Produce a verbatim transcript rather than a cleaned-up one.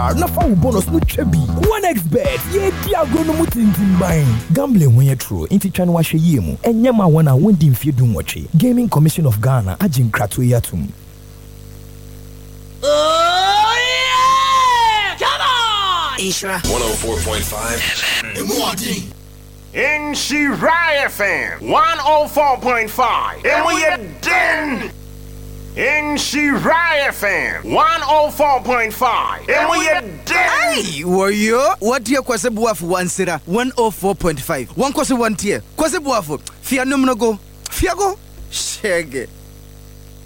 na fa wo bonus no twa bi. one x bet ye di agono mutintin ban. Gambling when you true inti twa no ahwe yie mu. Enye ma wona wondi mfie dum woche. Gaming Commission of Ghana agin krato yatum. Oh yeah! Come on! Ishra one oh four point five In Shirai F M one oh four point five. And we are done. In Shirai F M one oh four point five. And we are done. Hey, warrior, what dear Kwasebuafu one sira one oh four point five. One Kwase one tier. Kwasebuafu, Fia no go. Fiago, Shaggy.